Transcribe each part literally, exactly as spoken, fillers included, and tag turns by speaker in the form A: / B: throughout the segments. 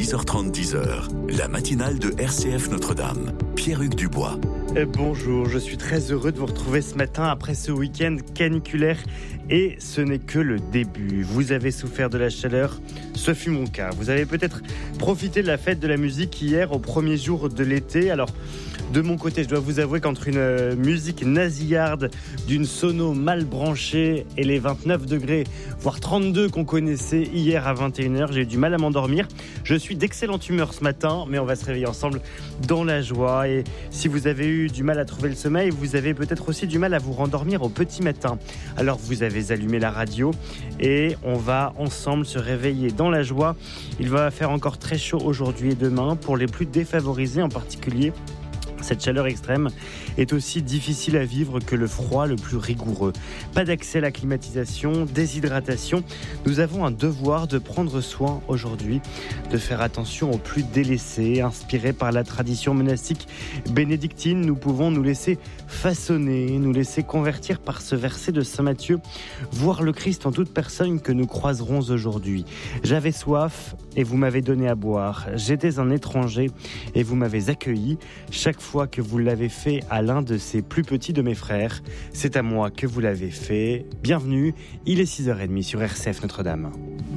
A: six heures trente, dix heures, la matinale de R C F Notre-Dame. Pierre-Hugues Dubois.
B: Bonjour, je suis très heureux de vous retrouver ce matin après ce week-end caniculaire et ce n'est que le début. Vous avez souffert de la chaleur, ce fut mon cas. Vous avez peut-être profité de la fête de la musique hier au premier jour de l'été. Alors, de mon côté, je dois vous avouer qu'entre une musique nasillarde d'une sono mal branchée et les vingt-neuf degrés, voire trente-deux qu'on connaissait hier à vingt et une heures, j'ai eu du mal à m'endormir. Je suis d'excellente humeur ce matin, mais on va se réveiller ensemble dans la joie. Et si vous avez eu du mal à trouver le sommeil, vous avez peut-être aussi du mal à vous rendormir au petit matin. Alors vous avez allumé la radio et on va ensemble se réveiller dans la joie. Il va faire encore très chaud aujourd'hui et demain pour les plus défavorisés en particulier. Cette chaleur extrême est aussi difficile à vivre que le froid le plus rigoureux. Pas d'accès à la climatisation, déshydratation. Nous avons un devoir de prendre soin aujourd'hui, de faire attention aux plus délaissés. Inspirés par la tradition monastique bénédictine, nous pouvons nous laisser façonner, nous laisser convertir par ce verset de Saint Matthieu, voir le Christ en toute personne que nous croiserons aujourd'hui. J'avais soif et vous m'avez donné à boire. J'étais un étranger et vous m'avez accueilli. Chaque fois que vous l'avez fait à l'un de ces plus petits de mes frères, c'est à moi que vous l'avez fait. Bienvenue, il est six heures trente sur R C F Notre-Dame.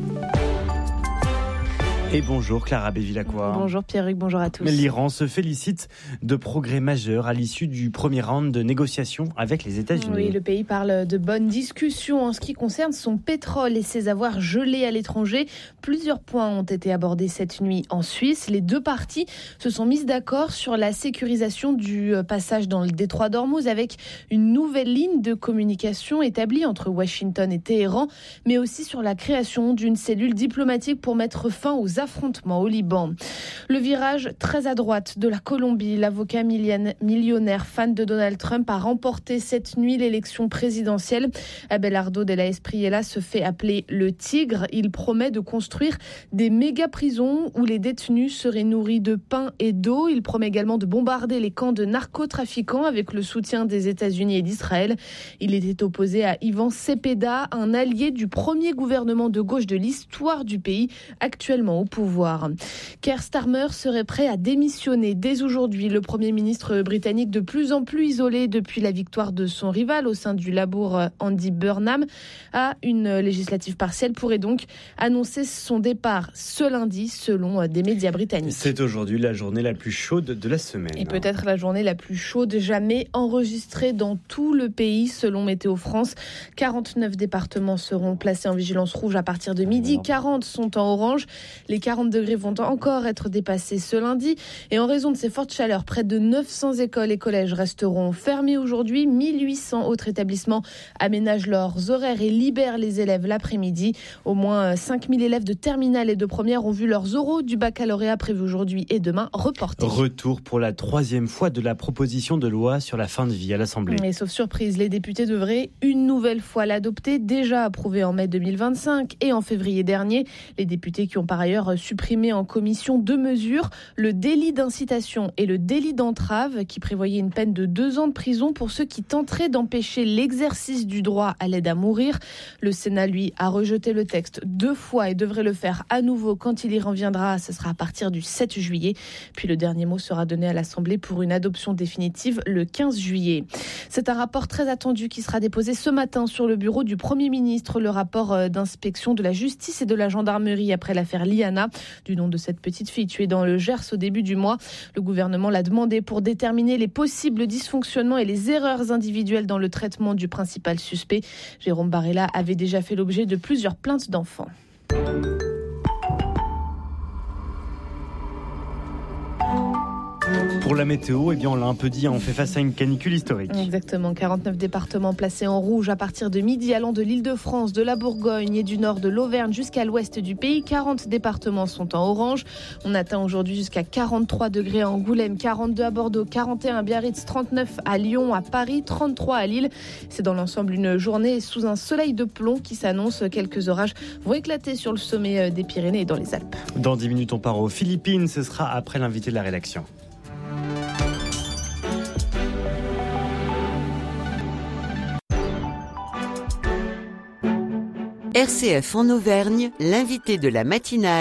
B: Et bonjour Clara Bévilacqua.
C: Bonjour Pierre-Hugues, bonjour à tous.
B: L'Iran se félicite de progrès majeurs à l'issue du premier round de négociations avec les États-Unis.
C: Oui, le pays parle de bonnes discussions en ce qui concerne son pétrole et ses avoirs gelés à l'étranger. Plusieurs points ont été abordés cette nuit en Suisse. Les deux parties se sont mises d'accord sur la sécurisation du passage dans le détroit d'Ormuz avec une nouvelle ligne de communication établie entre Washington et Téhéran, mais aussi sur la création d'une cellule diplomatique pour mettre fin aux affrontements au Liban. Le virage très à droite de la Colombie, l'avocat millionnaire fan de Donald Trump a remporté cette nuit l'élection présidentielle. Abelardo de la Espriella se fait appeler le Tigre. Il promet de construire des méga-prisons où les détenus seraient nourris de pain et d'eau. Il promet également de bombarder les camps de narcotrafiquants avec le soutien des États-Unis et d'Israël. Il était opposé à Ivan Cepeda, un allié du premier gouvernement de gauche de l'histoire du pays, actuellement au pouvoir. Keir Starmer serait prêt à démissionner dès aujourd'hui. Le Premier ministre britannique, de plus en plus isolé depuis la victoire de son rival au sein du Labour, Andy Burnham, à une législative partielle, pourrait donc annoncer son départ ce lundi, selon des médias britanniques.
B: C'est aujourd'hui la journée la plus chaude de la semaine.
C: Et peut-être la journée la plus chaude jamais enregistrée dans tout le pays, selon Météo France. quarante-neuf départements seront placés en vigilance rouge à partir de midi. quarante sont en orange. Les quarante degrés vont encore être dépassés ce lundi. Et en raison de ces fortes chaleurs, près de neuf cents écoles et collèges resteront fermés aujourd'hui. mille huit cents autres établissements aménagent leurs horaires et libèrent les élèves l'après-midi. Au moins cinq mille élèves de terminale et de première ont vu leurs oraux du baccalauréat prévus aujourd'hui et demain reportés.
B: Retour pour la troisième fois de la proposition de loi sur la fin de vie à l'Assemblée.
C: Et sauf surprise, les députés devraient une nouvelle fois l'adopter, déjà approuvé en mai deux mille vingt-cinq et en février dernier. Les députés qui ont par ailleurs supprimé en commission deux mesures, le délit d'incitation et le délit d'entrave, qui prévoyait une peine de deux ans de prison pour ceux qui tenteraient d'empêcher l'exercice du droit à l'aide à mourir. Le Sénat, lui, a rejeté le texte deux fois et devrait le faire à nouveau quand il y reviendra. Ce sera à partir du sept juillet. Puis le dernier mot sera donné à l'Assemblée pour une adoption définitive le quinze juillet. C'est un rapport très attendu qui sera déposé ce matin sur le bureau du Premier ministre, le rapport d'inspection de la justice et de la gendarmerie après l'affaire Liana, du nom de cette petite fille tuée dans le Gers au début du mois. Le gouvernement l'a demandé pour déterminer les possibles dysfonctionnements et les erreurs individuelles dans le traitement du principal suspect. Jérôme Barella avait déjà fait l'objet de plusieurs plaintes d'enfants.
B: Pour la météo, eh bien on l'a un peu dit, on fait face à une canicule historique.
C: Exactement, quarante-neuf départements placés en rouge à partir de midi, allant de l'Île-de-France, de la Bourgogne et du nord de l'Auvergne jusqu'à l'ouest du pays. quarante départements sont en orange. On atteint aujourd'hui jusqu'à quarante-trois degrés à Angoulême, quarante-deux à Bordeaux, quarante et un à Biarritz, trente-neuf à Lyon, à Paris, trente-trois à Lille. C'est dans l'ensemble une journée sous un soleil de plomb qui s'annonce. Quelques orages vont éclater sur le sommet des Pyrénées et dans les Alpes.
B: Dans dix minutes, on part aux Philippines. Ce sera après l'invité de la rédaction.
D: R C F en Auvergne, l'invité de la matinale,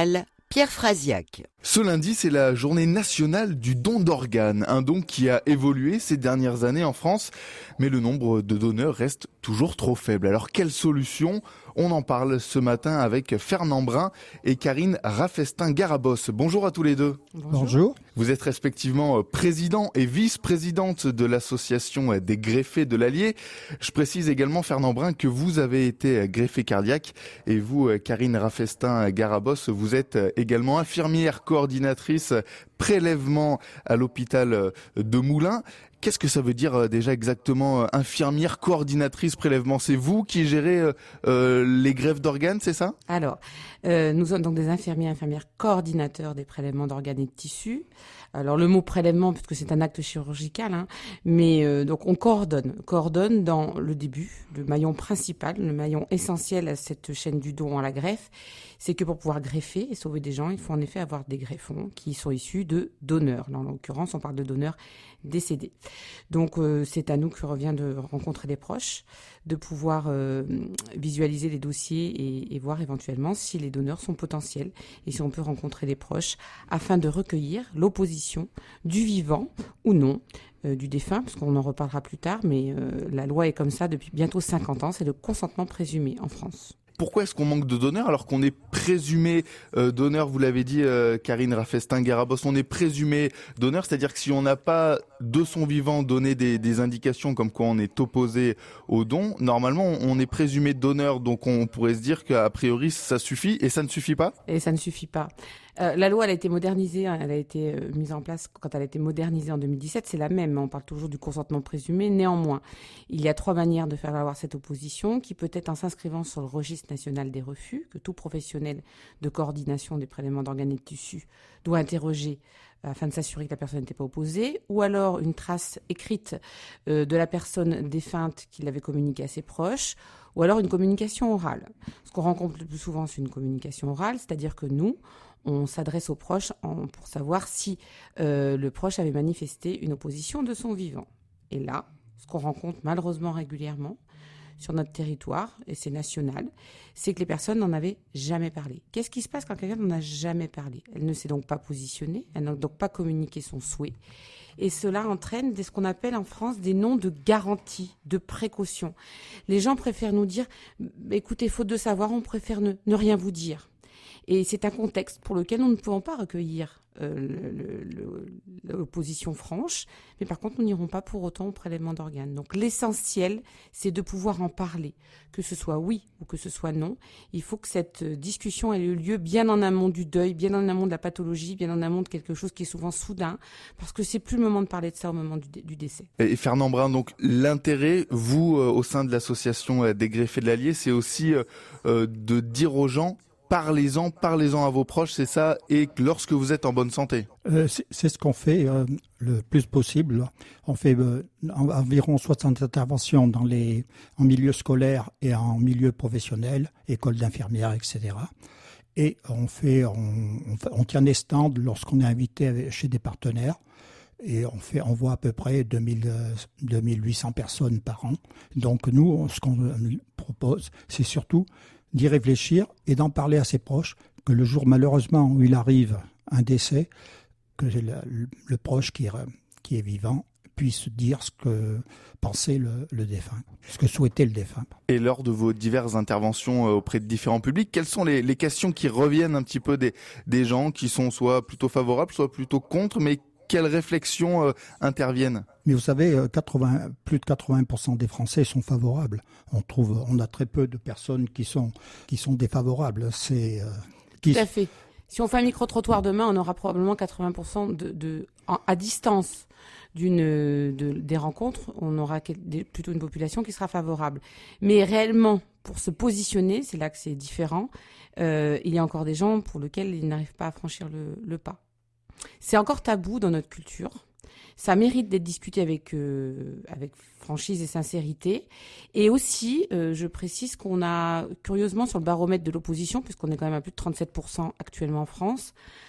D: Pierre Frasiac.
E: Ce lundi, c'est la journée nationale du don d'organes, un don qui a évolué ces dernières années en France, mais le nombre de donneurs reste toujours trop faible. Alors quelle solution ? On en parle ce matin avec Fernand Brun et Karine Raffestin-Garabos. Bonjour à tous les deux.
F: Bonjour.
E: Vous êtes respectivement président et vice-présidente de l'association des greffés de l'Allier. Je précise également, Fernand Brun, que vous avez été greffé cardiaque et vous, Karine Raffestin-Garabos, vous êtes également infirmière coordinatrice prélèvement à l'hôpital de Moulins. Qu'est-ce que ça veut dire déjà exactement, infirmière coordinatrice prélèvement ? C'est vous qui gérez euh, les greffes d'organes, c'est ça ?
G: Alors, euh, nous sommes donc des infirmiers, infirmières coordinateurs des prélèvements d'organes et de tissus. Alors le mot prélèvement, puisque c'est un acte chirurgical, hein, mais euh, donc on coordonne, coordonne dans le début, le maillon principal, le maillon essentiel à cette chaîne du don à la greffe, c'est que pour pouvoir greffer et sauver des gens, il faut en effet avoir des greffons qui sont issus de donneurs. Là, en l'occurrence, on parle de donneurs décédés. Donc euh, c'est à nous que revient de rencontrer des proches, de pouvoir euh, visualiser les dossiers et, et voir éventuellement si les donneurs sont potentiels et si on peut rencontrer des proches afin de recueillir l'opposition du vivant ou non, euh, du défunt, parce qu'on en reparlera plus tard, mais euh, la loi est comme ça depuis bientôt cinquante ans, c'est le consentement présumé en France.
E: Pourquoi est-ce qu'on manque de donneurs alors qu'on est présumé euh, donneur, vous l'avez dit euh, Karine Raffestin-Garabos, on est présumé donneur, c'est-à-dire que si on n'a pas de son vivant donné des, des indications comme quoi on est opposé au don, normalement on est présumé donneur, donc on pourrait se dire qu'a priori ça suffit et ça ne suffit pas ?
G: Et ça ne suffit pas. Euh, la loi, elle a été modernisée, elle a été euh, mise en place quand elle a été modernisée en deux mille dix-sept, c'est la même, on parle toujours du consentement présumé. Néanmoins, il y a trois manières de faire valoir cette opposition, qui peut être en s'inscrivant sur le registre national des refus, que tout professionnel de coordination des prélèvements d'organes et de tissus doit interroger afin de s'assurer que la personne n'était pas opposée, ou alors une trace écrite euh, de la personne défunte qui l'avait communiquée à ses proches, ou alors une communication orale. Ce qu'on rencontre le plus souvent, c'est une communication orale, c'est-à-dire que nous, on s'adresse aux proches en, pour savoir si euh, le proche avait manifesté une opposition de son vivant. Et là, ce qu'on rencontre malheureusement régulièrement sur notre territoire, et c'est national, c'est que les personnes n'en avaient jamais parlé. Qu'est-ce qui se passe quand quelqu'un n'en a jamais parlé ? Elle ne s'est donc pas positionnée, elle n'a donc pas communiqué son souhait. Et cela entraîne ce qu'on appelle en France des noms de garantie, de précaution. Les gens préfèrent nous dire « écoutez, faute de savoir, on préfère ne, ne rien vous dire ». Et c'est un contexte pour lequel nous ne pouvons pas recueillir euh, le, le, l'opposition franche, mais par contre, nous n'irons pas pour autant au prélèvement d'organes. Donc l'essentiel, c'est de pouvoir en parler, que ce soit oui ou que ce soit non. Il faut que cette discussion ait eu lieu bien en amont du deuil, bien en amont de la pathologie, bien en amont de quelque chose qui est souvent soudain, parce que c'est plus le moment de parler de ça au moment du, du décès.
E: Et Fernand Brun, donc l'intérêt, vous, euh, au sein de l'association euh, des greffés de l'Allier, c'est aussi euh, euh, de dire aux gens, parlez-en, parlez-en à vos proches, c'est ça, et lorsque vous êtes en bonne santé.
F: Euh, c'est, c'est ce qu'on fait euh, le plus possible. On fait euh, environ soixante interventions dans les, en milieu scolaire et en milieu professionnel, école d'infirmières, et cetera. Et on, fait, on, on, on tient des stands lorsqu'on est invité chez des partenaires. Et on, fait, on voit à peu près deux mille, deux mille huit cents personnes par an. Donc nous, ce qu'on propose, c'est surtout d'y réfléchir et d'en parler à ses proches, que le jour malheureusement où il arrive un décès, que le, le, le proche qui est, qui est vivant puisse dire ce que pensait le, le défunt, ce que souhaitait le défunt.
E: Et lors de vos diverses interventions auprès de différents publics, quelles sont les, les questions qui reviennent un petit peu des, des gens qui sont soit plutôt favorables, soit plutôt contre, mais quelles réflexions euh, interviennent ?
F: Mais vous savez, quatre-vingts, plus de quatre-vingts pour cent des Français sont favorables. On trouve, on a très peu de personnes qui sont, qui sont défavorables. C'est, euh, qui...
G: Tout à fait. Si on fait un micro-trottoir demain, on aura probablement quatre-vingts pour cent de, de, en, à distance d'une, de, des rencontres, on aura des, plutôt une population qui sera favorable. Mais réellement, pour se positionner, c'est là que c'est différent, euh, il y a encore des gens pour lesquels ils n'arrivent pas à franchir le, le pas. C'est encore tabou dans notre culture. Ça mérite d'être discuté avec, euh, avec franchise et sincérité. Et aussi, euh, je précise qu'on a, curieusement, sur le baromètre de l'opposition, puisqu'on est quand même à plus de trente-sept pour cent actuellement en France,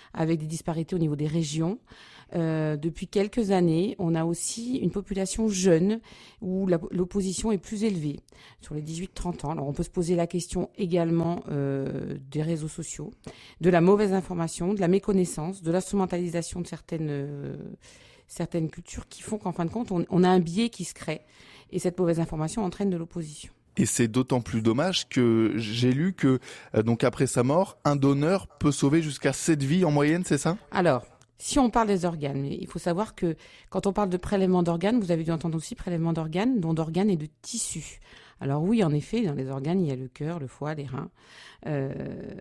G: avec des disparités au niveau des régions. Euh, depuis quelques années, on a aussi une population jeune où la, l'opposition est plus élevée, sur les dix-huit trente ans. Alors on peut se poser la question également euh, des réseaux sociaux, de la mauvaise information, de la méconnaissance, de l'instrumentalisation de certaines, euh, certaines cultures qui font qu'en fin de compte, on, on a un biais qui se crée et cette mauvaise information entraîne de l'opposition.
E: Et c'est d'autant plus dommage que j'ai lu que, euh, donc après sa mort, un donneur peut sauver jusqu'à sept vies en moyenne, c'est ça ?
G: Alors, si on parle des organes, il faut savoir que quand on parle de prélèvement d'organes, vous avez dû entendre aussi prélèvement d'organes, dont d'organes et de tissus. Alors oui, en effet, dans les organes, il y a le cœur, le foie, les reins, euh,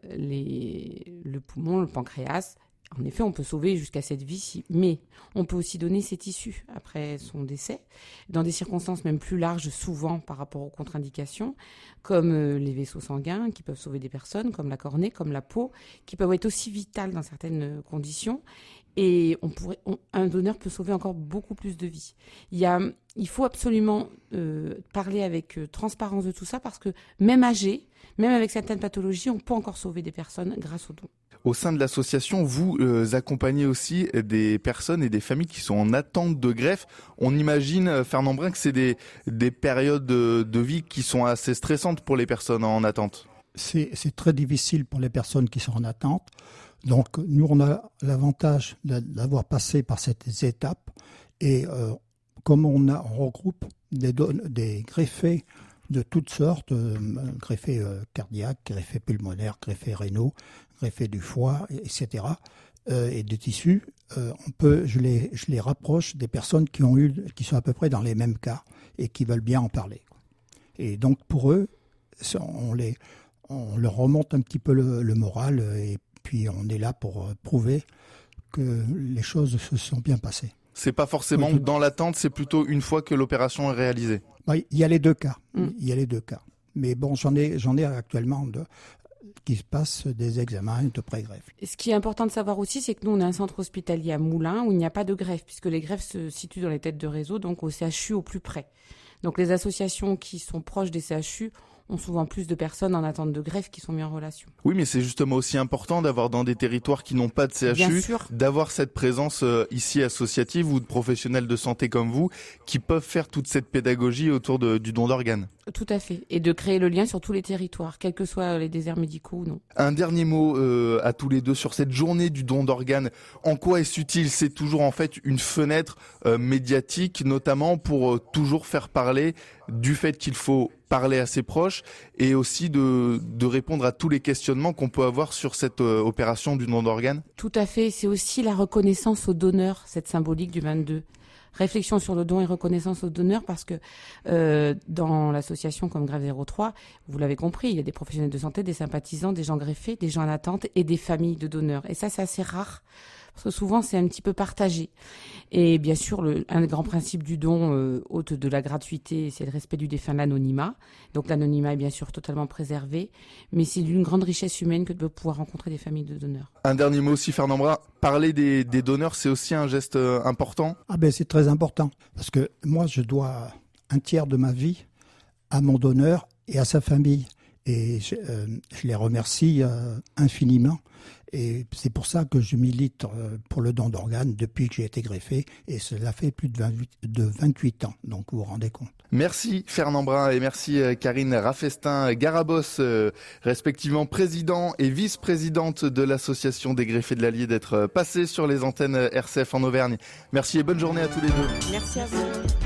G: les, le poumon, le pancréas. En effet, on peut sauver jusqu'à cette vie, mais on peut aussi donner ses tissus après son décès, dans des circonstances même plus larges souvent par rapport aux contre-indications, comme les vaisseaux sanguins qui peuvent sauver des personnes, comme la cornée, comme la peau, qui peuvent être aussi vitales dans certaines conditions. Et on pourrait, on, un donneur peut sauver encore beaucoup plus de vies. Il, y a, il faut absolument euh, parler avec euh, transparence de tout ça parce que même âgé, même avec certaines pathologies, on peut encore sauver des personnes grâce aux dons.
E: Au sein de l'association, vous euh, accompagnez aussi des personnes et des familles qui sont en attente de greffe. On imagine, Fernand Brun, que c'est des, des périodes de, de vie qui sont assez stressantes pour les personnes en attente.
F: C'est, c'est très difficile pour les personnes qui sont en attente. Donc nous, on a l'avantage d'avoir passé par ces étapes et euh, comme on, a, on regroupe des, des greffés de toutes sortes, euh, greffés euh, cardiaques, greffés pulmonaires, greffés rénaux, greffés du foie, et cetera, euh, et des tissus, euh, on peut, je les, je les rapproche des personnes qui ont eu, qui sont à peu près dans les mêmes cas et qui veulent bien en parler. Et donc pour eux, on, les, on leur remonte un petit peu le, le moral et puis on est là pour prouver que les choses se sont bien passées.
E: C'est pas forcément oui, dans l'attente, c'est plutôt une fois que l'opération est réalisée.
F: Oui, il y a les deux cas.
G: Mm.
F: Il y a les deux cas. Mais bon, j'en ai, j'en ai actuellement de, qui se passent des examens de pré-greffe.
G: Ce qui est important de savoir aussi, c'est que nous, on a un centre hospitalier à Moulins où il n'y a pas de greffe, puisque les greffes se situent dans les têtes de réseau, donc au C H U au plus près. Donc les associations qui sont proches des C H U ont souvent plus de personnes en attente de greffe qui sont mises en relation.
E: Oui, mais c'est justement aussi important d'avoir dans des territoires qui n'ont pas de C H U, d'avoir cette présence euh, ici associative ou de professionnels de santé comme vous qui peuvent faire toute cette pédagogie autour de, du don d'organes.
G: Tout à fait. Et de créer le lien sur tous les territoires, quels que soient les déserts médicaux ou non.
E: Un dernier mot euh, à tous les deux sur cette journée du don d'organes. En quoi est-ce utile ? C'est toujours en fait une fenêtre euh, médiatique, notamment pour euh, toujours faire parler du fait qu'il faut parler à ses proches et aussi de, de répondre à tous les questionnements qu'on peut avoir sur cette euh, opération du don d'organes.
G: Tout à fait. C'est aussi la reconnaissance aux donneurs, cette symbolique du vingt-deux. Réflexion sur le don et reconnaissance aux donneurs parce que euh, dans l'association comme Greffe zéro trois, vous l'avez compris, il y a des professionnels de santé, des sympathisants, des gens greffés, des gens en attente et des familles de donneurs. Et ça, c'est assez rare parce que souvent, c'est un petit peu partagé. Et bien sûr, le, un grand principe du don, euh, haute de la gratuité, c'est le respect du défunt, l'anonymat. Donc l'anonymat est bien sûr totalement préservé, mais c'est d'une grande richesse humaine que de pouvoir rencontrer des familles de donneurs.
E: Un dernier mot aussi, Fernand Brun. Parler des, des donneurs, c'est aussi un geste euh, important ?
F: Ah ben c'est très important, parce que moi, je dois un tiers de ma vie à mon donneur et à sa famille. Et je, euh, je les remercie euh, infiniment. Et c'est pour ça que je milite euh, pour le don d'organes depuis que j'ai été greffé. Et cela fait plus de, vingt-huit, de vingt-huit ans, donc vous vous rendez compte.
E: Merci Fernand Brun et merci euh, Karine Raffestin-Garabos, euh, respectivement président et vice-présidente de l'association des greffés de l'Allier, d'être euh, passés sur les antennes R C F en Auvergne. Merci et bonne journée à tous les deux.
G: Merci à vous.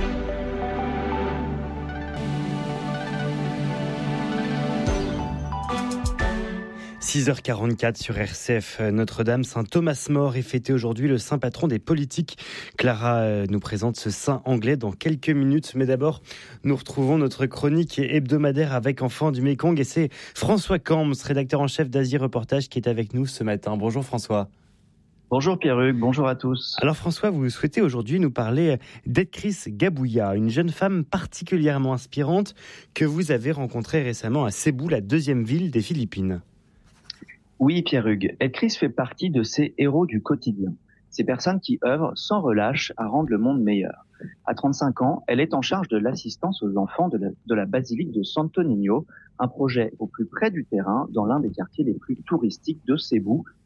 B: six heures quarante-quatre sur R C F Notre-Dame. Saint Thomas More est fêté aujourd'hui, le saint patron des politiques. Clara nous présente ce saint anglais dans quelques minutes. Mais d'abord, nous retrouvons notre chronique hebdomadaire avec Enfants du Mékong. Et c'est François Camps, rédacteur en chef d'Asie Reportage, qui est avec nous ce matin. Bonjour François.
D: Bonjour Pierre-Hugues, bonjour à tous.
B: Alors François, vous souhaitez aujourd'hui nous parler d'Edkris Gabouya, une jeune femme particulièrement inspirante que vous avez rencontrée récemment à Cebu, la deuxième ville des Philippines.
D: Oui, Pierre-Hugues, Edkris fait partie de ces héros du quotidien, ces personnes qui œuvrent sans relâche à rendre le monde meilleur. À trente-cinq ans, elle est en charge de l'assistance aux enfants de la, de la basilique de Santo Niño, un projet au plus près du terrain dans l'un des quartiers les plus touristiques de Cebu,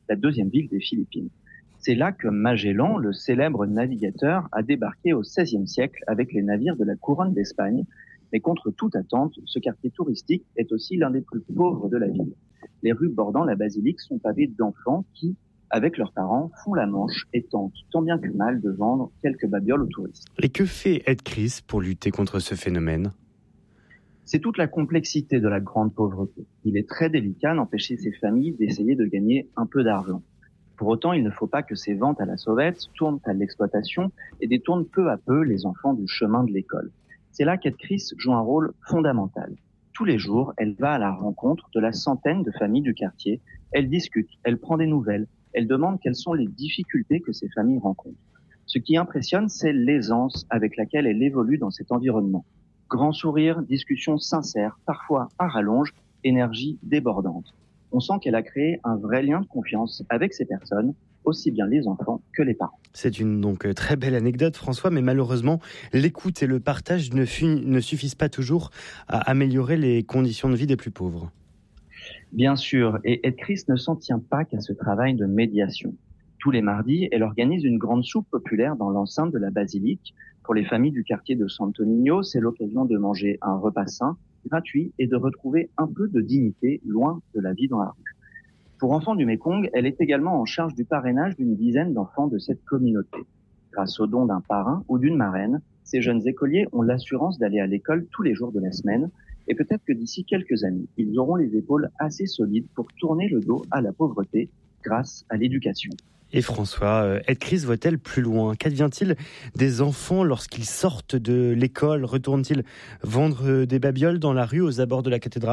D: la deuxième ville des Philippines. C'est là que Magellan, le célèbre navigateur, a débarqué au seizième siècle avec les navires de la couronne d'Espagne. Mais contre toute attente, ce quartier touristique est aussi l'un des plus pauvres de la ville. Les rues bordant la basilique sont pavées d'enfants qui, avec leurs parents, font la manche et tentent tant bien que mal de vendre quelques babioles aux touristes.
B: Et que fait Ed Chris pour lutter contre ce phénomène ?
D: C'est toute la complexité de la grande pauvreté. Il est très délicat d'empêcher ces familles d'essayer de gagner un peu d'argent. Pour autant, il ne faut pas que ces ventes à la sauvette tournent à l'exploitation et détournent peu à peu les enfants du chemin de l'école. C'est là qu'Ed Chris joue un rôle fondamental. Tous les jours, elle va à la rencontre de la centaine de familles du quartier. Elle discute, elle prend des nouvelles, elle demande quelles sont les difficultés que ces familles rencontrent. Ce qui impressionne, c'est l'aisance avec laquelle elle évolue dans cet environnement. Grand sourire, discussion sincère, parfois à rallonge, énergie débordante. On sent qu'elle a créé un vrai lien de confiance avec ces personnes, aussi bien les enfants que les parents.
B: C'est une donc très belle anecdote, François, mais malheureusement, l'écoute et le partage ne, fu- ne suffisent pas toujours à améliorer les conditions de vie des plus pauvres.
D: Bien sûr, et Ed Chris ne s'en tient pas qu'à ce travail de médiation. Tous les mardis, elle organise une grande soupe populaire dans l'enceinte de la basilique. Pour les familles du quartier de Santo Niño, c'est l'occasion de manger un repas sain, gratuit, et de retrouver un peu de dignité loin de la vie dans la rue. Pour Enfants du Mékong, elle est également en charge du parrainage d'une dizaine d'enfants de cette communauté. Grâce au don d'un parrain ou d'une marraine, ces jeunes écoliers ont l'assurance d'aller à l'école tous les jours de la semaine, et peut-être que d'ici quelques années, ils auront les épaules assez solides pour tourner le dos à la pauvreté grâce à l'éducation.
B: Et François, Ed Chris va-t-elle plus loin ? Qu'advient-il des enfants lorsqu'ils sortent de l'école ? Retournent-ils vendre des babioles dans la rue aux abords de la cathédrale ?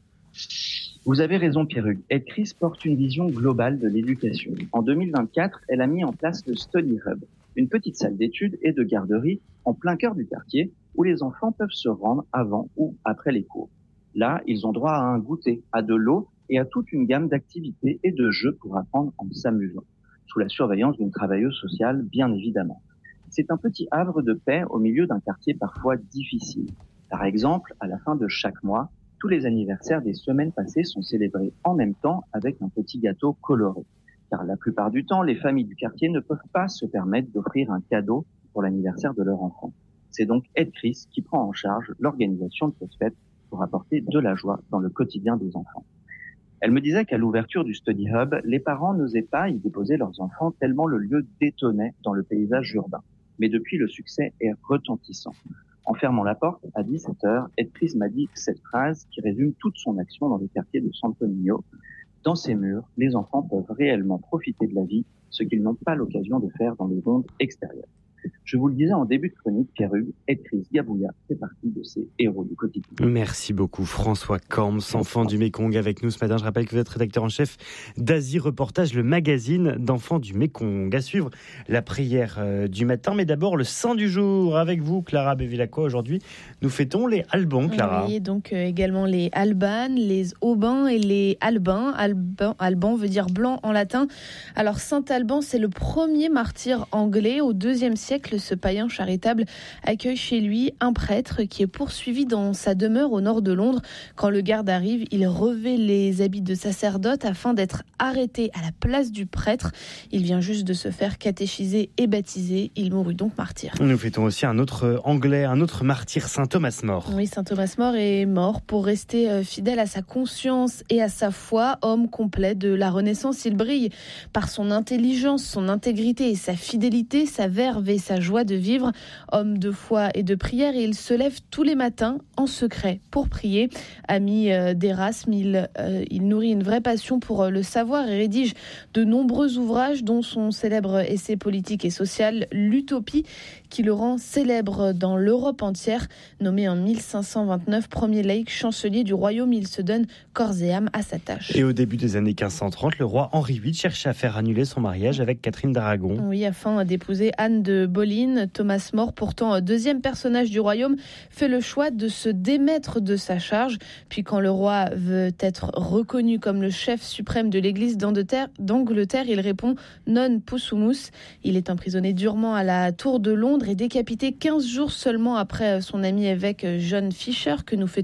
D: Vous avez raison, Pierrugue. Ed Chris porte une vision globale de l'éducation. En deux mille vingt-quatre, elle a mis en place le Study Hub, une petite salle d'études et de garderie en plein cœur du quartier où les enfants peuvent se rendre avant ou après les cours. Là, ils ont droit à un goûter, à de l'eau et à toute une gamme d'activités et de jeux pour apprendre en s'amusant, sous la surveillance d'une travailleuse sociale, bien évidemment. C'est un petit havre de paix au milieu d'un quartier parfois difficile. Par exemple, à la fin de chaque mois, tous les anniversaires des semaines passées sont célébrés en même temps avec un petit gâteau coloré. Car la plupart du temps, les familles du quartier ne peuvent pas se permettre d'offrir un cadeau pour l'anniversaire de leur enfant. C'est donc Ed Chris qui prend en charge l'organisation de cette fête pour apporter de la joie dans le quotidien des enfants. Elle me disait qu'à l'ouverture du Study Hub, les parents n'osaient pas y déposer leurs enfants tellement le lieu détonnait dans le paysage urbain. Mais depuis, le succès est retentissant. En fermant la porte, à dix-sept heures, Ed Chris m'a dit cette phrase qui résume toute son action dans le quartier de Santo Niño. Dans ces murs, les enfants peuvent réellement profiter de la vie, ce qu'ils n'ont pas l'occasion de faire dans le monde extérieur. Je vous le disais en début de chronique, Pierrugue, Ed Chris Gabouya fait partie de ces héros du quotidien.
B: Merci beaucoup François Corms, enfant du Mékong, avec nous ce matin. Je rappelle que vous êtes rédacteur en chef d'Asie Reportage, le magazine d'enfants du Mékong. À suivre la prière euh, du matin, mais d'abord le saint du jour avec vous, Clara Bevilacqua. Aujourd'hui, nous fêtons les Albans, Clara.
C: Oui, donc euh, également les Albanes, les Aubins et les Albans. Alban, Alban veut dire blanc en latin. Alors Saint Alban, c'est le premier martyr anglais au deuxième siècle. Ce païen charitable accueille chez lui un prêtre qui est poursuivi dans sa demeure au nord de Londres. Quand le garde arrive, il revêt les habits de sacerdote afin d'être arrêté à la place du prêtre. Il vient juste de se faire catéchiser et baptiser. Il mourut donc martyr.
B: Nous fêtons aussi un autre Anglais, un autre martyr, saint Thomas More.
C: Oui, saint Thomas More est mort pour rester fidèle à sa conscience et à sa foi. Homme complet de la Renaissance, il brille par son intelligence, son intégrité et sa fidélité, sa verve et sa joie de vivre. Homme de foi et de prière, et il se lève tous les matins en secret pour prier. Ami euh, d'Erasme, il, euh, il nourrit une vraie passion pour euh, le savoir et rédige de nombreux ouvrages, dont son célèbre essai politique et social, l'Utopie, qui le rend célèbre dans l'Europe entière. Nommé en mille cinq cent vingt-neuf premier laïc chancelier du royaume, il se donne corps et âme à sa tâche.
B: Et au début des années quinze cent trente, le roi Henri huit cherchait à faire annuler son mariage avec Catherine d'Aragon.
C: Oui, afin d'épouser Anne de Boleyn. Thomas More, pourtant deuxième personnage du royaume, fait le choix de se démettre de sa charge. Puis quand le roi veut être reconnu comme le chef suprême de l'église d'Angleterre, d'Angleterre, il répond « non possumus ». Il est emprisonné durement à la Tour de Londres et décapité quinze jours seulement après son ami évêque John Fisher, que nous fêtons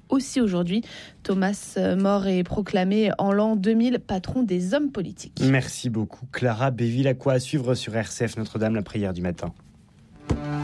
C: aussi aujourd'hui. Thomas More est proclamé en l'an deux mille patron des hommes politiques.
B: Merci beaucoup Clara Béville. À quoi à suivre sur R C F Notre-Dame, la prière du matin.